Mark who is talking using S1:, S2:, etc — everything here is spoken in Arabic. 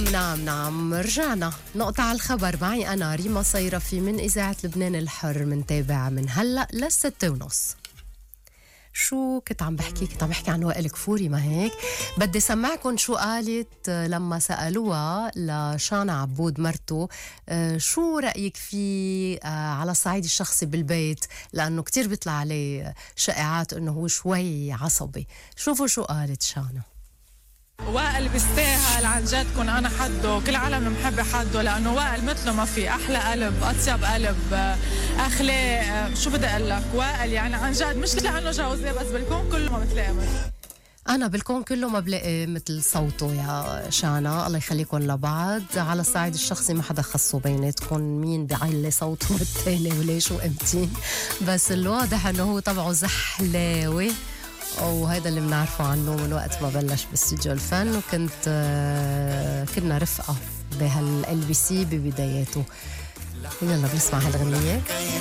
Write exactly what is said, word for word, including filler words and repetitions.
S1: نعم نعم نعم رجعنا نقطة على الخبر. معي أنا ريما صيرفي من إذاعة لبنان الحر، منتابعة من هلأ للستة ونص. شو كنت عم بحكي؟ كنت عم بحكي عن وائل كفوري، ما هيك؟ بدي سمعكم شو قالت لما سألوها لشانا عبود مرته شو رأيك فيه على الصعيد الشخصي بالبيت، لأنه كتير بيطلع عليه شائعات أنه هو شوي عصبي. شوفوا شو قالت شانا.
S2: وائل بيستاهل عن جد كون أنا حده، كل العالم محبة حده، لأنه وائل مثله ما في، أحلى قلب، أطيب قلب، أخلاق، شو بدي أقول لك. وائل يعني عن جد مش لأنه جوزي بس بالكون كله ما بتلاقي مثله.
S1: أنا بالكون كله ما بلاقي مثل صوته يا شانا، الله يخليكم لبعض. على الصعيد الشخصي ما حدا خصو بيناتكم مين بيعلي صوته بالتاني وليش وإمتى، بس الواضح أنه هو طبعه زحلاوي، وهذا اللي بنعرفه عنه من وقت ما بلش باستديو الفن، وكنت كنا رفقة بهال ال بي سي ببداياته. يلا بنسمع هالغنية.